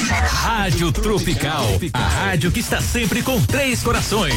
Rádio Tropical, a rádio que está sempre com 3 corações.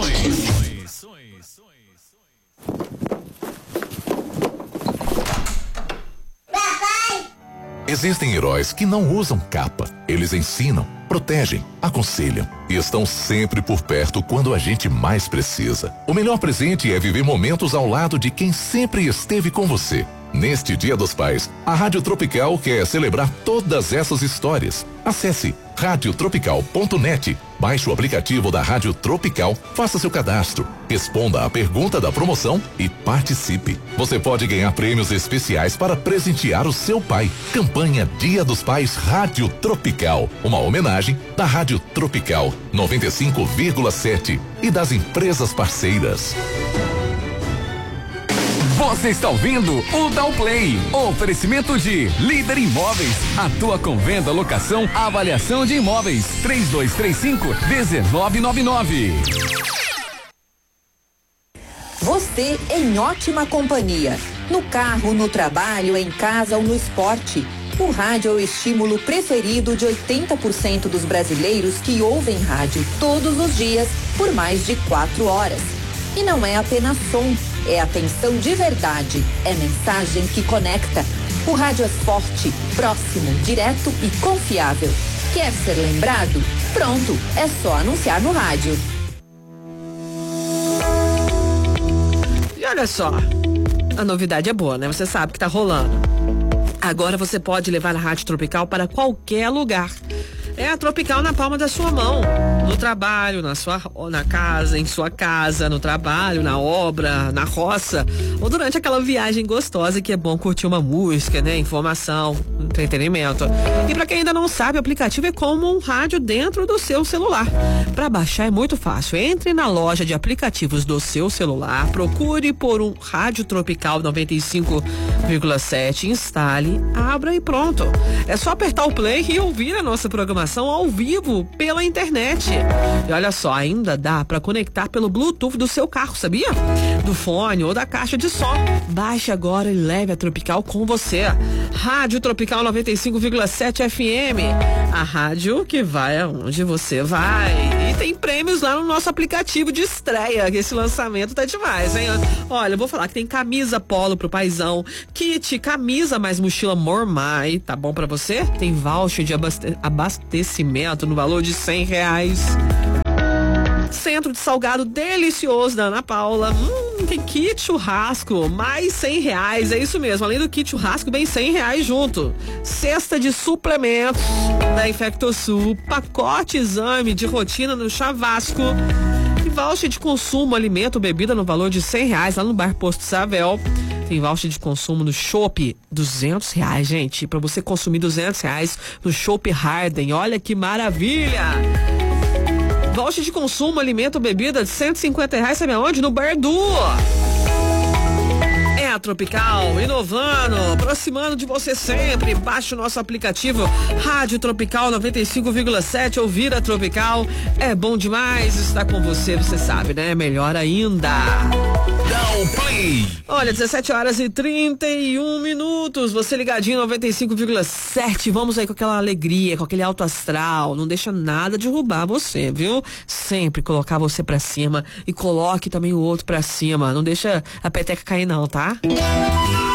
Existem heróis que não usam capa. Eles ensinam, protegem, aconselham e estão sempre por perto quando a gente mais precisa. O melhor presente é viver momentos ao lado de quem sempre esteve com você. Neste Dia dos Pais, a Rádio Tropical quer celebrar todas essas histórias. Acesse radiotropical.net, baixe o aplicativo da Rádio Tropical, faça seu cadastro, responda à pergunta da promoção e participe. Você pode ganhar prêmios especiais para presentear o seu pai. Campanha Dia dos Pais Rádio Tropical, uma homenagem da Rádio Tropical 95,7 e das empresas parceiras. Você está ouvindo o Downplay, oferecimento de Líder Imóveis, atua com venda, locação, avaliação de imóveis, 3235-1999. Você em ótima companhia, no carro, no trabalho, em casa ou no esporte. O rádio é o estímulo preferido de 80% dos brasileiros que ouvem rádio todos os dias por mais de 4 horas. E não é apenas som, é atenção de verdade, é mensagem que conecta. O rádio é forte, próximo, direto e confiável. Quer ser lembrado? Pronto, é só anunciar no rádio. E olha só, a novidade é boa, né? Você sabe que tá rolando. Agora você pode levar a Rádio Tropical para qualquer lugar. É a Tropical na palma da sua mão. No trabalho, na casa, em sua casa, no trabalho, na obra, na roça, ou durante aquela viagem gostosa que é bom curtir uma música, né? Informação, entretenimento. E pra quem ainda não sabe, o aplicativo é como um rádio dentro do seu celular. Pra baixar é muito fácil. Entre na loja de aplicativos do seu celular, procure por um Rádio Tropical 95,7, instale, abra e pronto. É só apertar o play e ouvir a nossa programação ao vivo pela internet. E olha só, ainda dá para conectar pelo Bluetooth do seu carro, sabia? Do fone ou da caixa de som. Baixe agora e leve a Tropical com você. Rádio Tropical 95,7 FM. A rádio que vai aonde você vai. E tem prêmios lá no nosso aplicativo de estreia. Esse lançamento tá demais, hein? Olha, eu vou falar que tem camisa polo pro paizão, kit, camisa mais mochila Mormai, tá bom pra você? Tem voucher de abastecimento no valor de R$100. Centro de salgado delicioso da Ana Paula. Tem kit churrasco, mais R$100. É isso mesmo, além do kit churrasco, vem R$100 junto. Cesta de suplementos da Infectosul, pacote exame de rotina no Chavasco. E voucher de consumo, alimento, bebida no valor de R$100 lá no Bar Posto Savel. Tem voucher de consumo no Chopp, R$200, gente, pra você consumir R$200 no Chopp Harden. Olha que maravilha! Voucher de consumo, alimento, bebida de R$150, sabe aonde? No Bardu. É a Tropical, inovando, aproximando de você sempre. Baixe o nosso aplicativo Rádio Tropical 95,7. Ouvir a Tropical é bom demais. Está com você, você sabe, né? Melhor ainda. Downplay. Olha, 17h31. Você ligadinho 95,7. Vamos aí com aquela alegria, com aquele alto astral. Não deixa nada derrubar você, viu? Sempre colocar você pra cima e coloque também o outro pra cima. Não deixa a peteca cair não, tá?